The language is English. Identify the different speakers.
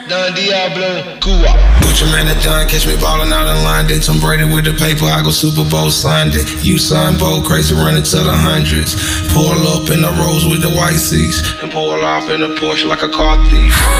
Speaker 1: Don Diablo, Cuba.
Speaker 2: Butcher man that done catch me ballin' out in line. Did Tom Brady with the paper, I go Super Bowl signed it. You signed bold, crazy running to the hundreds. Pull up in the Rolls with the white seats, and pull off in a Porsche like a car thief.